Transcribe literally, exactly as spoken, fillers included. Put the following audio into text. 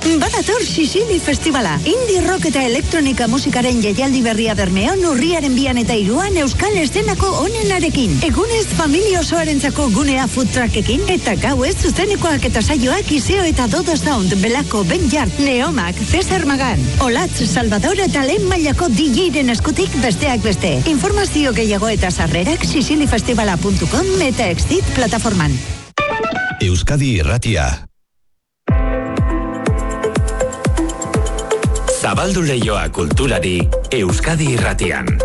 Badator Sicily Festivala. Indie rock eta elektronika musikaren jaialdi berria Bermeon urriaren bian eta hiruan euskal eszenako onenarekin. Egunez familia osoarentzako gunea food truckekin eta gauez zuzenekoak eta saioak Iseo eta Dodo Sound, Belako, Ben Jart, Neomak, Cesar Magan, Olatz, Salvador eta lehen mailako D J-ren eskutik besteak beste. Informazio gehiago eta sarrerak sicily festivala puntu com eta Exit plataforman. Euskadi Irratia. Zabaldu leioa kulturari Euskadi Irratian.